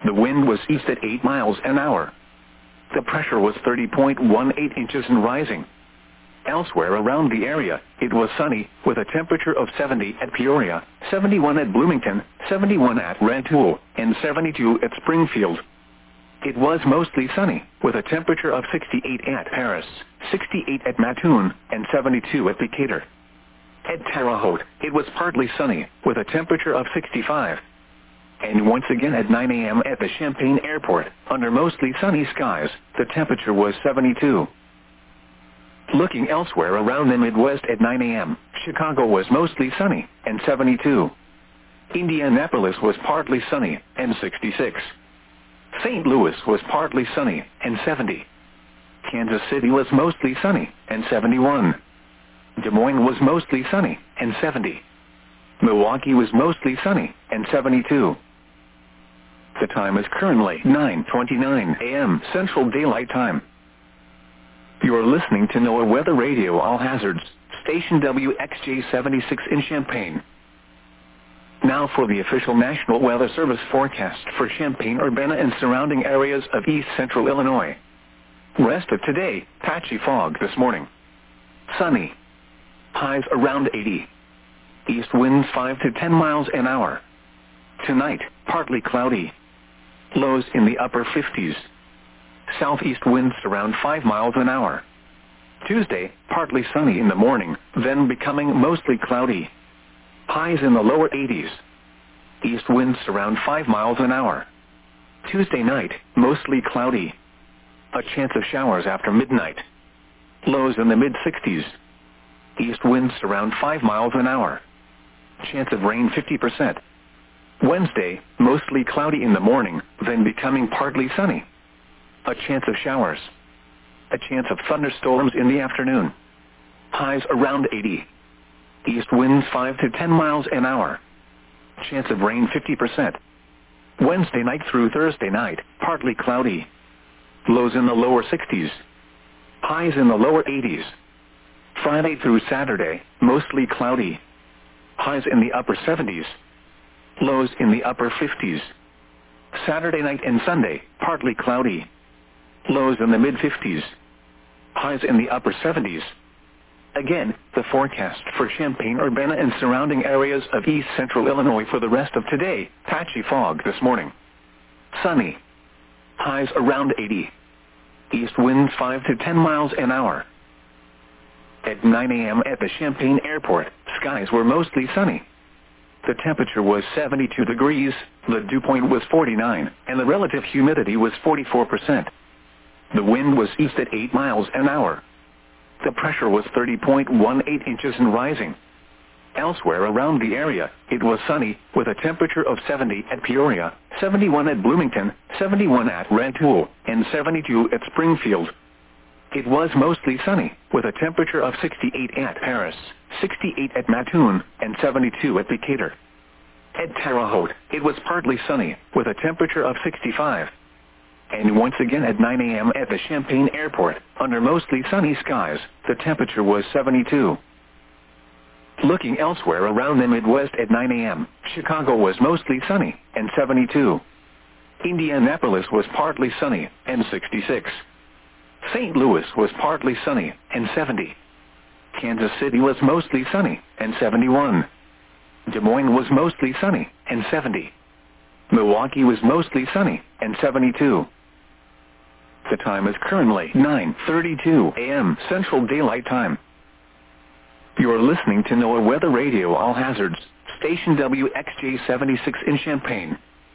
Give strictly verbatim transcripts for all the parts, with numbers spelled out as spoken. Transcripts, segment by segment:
The wind was east at eight miles an hour. The pressure was thirty point one eight inches and rising. Elsewhere around the area, it was sunny, with a temperature of seventy at Peoria, seventy-one at Bloomington, seventy-one at Rantoul, and seventy-two at Springfield. It was mostly sunny, with a temperature of sixty-eight at Paris, sixty-eight at Mattoon, and seventy-two at Decatur. At Terre Haute, it was partly sunny, with a temperature of sixty-five. And once again at nine a m at the Champaign Airport, under mostly sunny skies, the temperature was seventy-two. Looking elsewhere around the Midwest at nine a m, Chicago was mostly sunny, and seventy-two. Indianapolis was partly sunny, and sixty-six. Saint Louis was partly sunny, and seventy. Kansas City was mostly sunny, and seventy-one. Des Moines was mostly sunny, and seventy. Milwaukee was mostly sunny, and seventy-two. The time is currently nine twenty-nine a m Central Daylight Time. You are listening to NOAA Weather Radio All Hazards, station W X J seventy-six in Champaign. Now for the official National Weather Service forecast for Champaign-Urbana and surrounding areas of east central Illinois. Rest of today, patchy fog this morning. Sunny. Highs around eighty. East winds five to ten miles an hour. Tonight, partly cloudy. Lows in the upper fifties. Southeast winds around five miles an hour. Tuesday, partly sunny in the morning, then becoming mostly cloudy. Highs in the lower eighties. East winds around five miles an hour. Tuesday night, mostly cloudy. A chance of showers after midnight. Lows in the mid-sixties. East winds around five miles an hour. Chance of rain fifty percent. Wednesday, mostly cloudy in the morning, then becoming partly sunny. A chance of showers. A chance of thunderstorms in the afternoon. Highs around eighty. East winds five to ten miles an hour. Chance of rain fifty percent. Wednesday night through Thursday night, partly cloudy. Lows in the lower sixties. Highs in the lower eighties. Friday through Saturday, mostly cloudy. Highs in the upper seventies. Lows in the upper fifties. Saturday night and Sunday, partly cloudy. Lows in the mid-fifties. Highs in the upper seventies. Again, the forecast for Champaign-Urbana and surrounding areas of east central Illinois for the rest of today, patchy fog this morning. Sunny. Highs around eighty. East winds five to ten miles an hour. At nine a m at the Champaign Airport, skies were mostly sunny. The temperature was seventy-two degrees, the dew point was forty-nine, and the relative humidity was forty-four percent. The wind was east at eight miles an hour. The pressure was thirty point one eight inches and rising. Elsewhere around the area, it was sunny, with a temperature of seventy at Peoria, seventy-one at Bloomington, seventy-one at Rantoul, and seventy-two at Springfield. It was mostly sunny, with a temperature of sixty-eight at Paris, sixty-eight at Mattoon, and seventy-two at Decatur. At Terre Haute, it was partly sunny, with a temperature of sixty-five. And once again at nine a m at the Champaign Airport, under mostly sunny skies, the temperature was seventy-two. Looking elsewhere around the Midwest at nine a m, Chicago was mostly sunny, and seventy-two. Indianapolis was partly sunny, and sixty-six. Saint Louis was partly sunny, and seventy. Kansas City was mostly sunny, and seventy-one. Des Moines was mostly sunny, and seventy. Milwaukee was mostly sunny, and seventy-two. The time is currently nine thirty-two a m Central Daylight Time. You are listening to NOAA Weather Radio All Hazards, station W X J seventy-six in Champaign.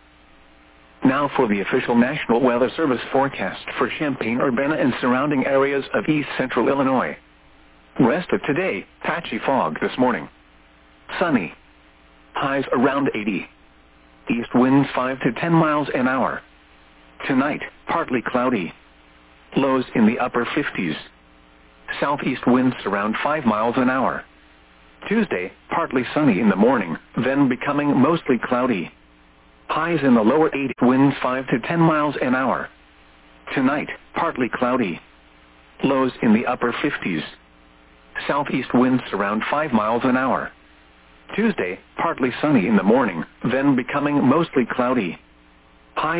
Now for the official National Weather Service forecast for Champaign-Urbana and surrounding areas of east central Illinois. Rest of today, patchy fog this morning. Sunny. Highs around eighty. East winds five to ten miles an hour. Tonight, partly cloudy. Lows in the upper fifties. Southeast winds around five miles an hour. Tuesday, partly sunny in the morning, then becoming mostly cloudy. Highs in the lower eighties, winds five to ten miles an hour. Tonight, partly cloudy. Lows in the upper fifties. Southeast winds around five miles an hour. Tuesday, partly sunny in the morning, then becoming mostly cloudy.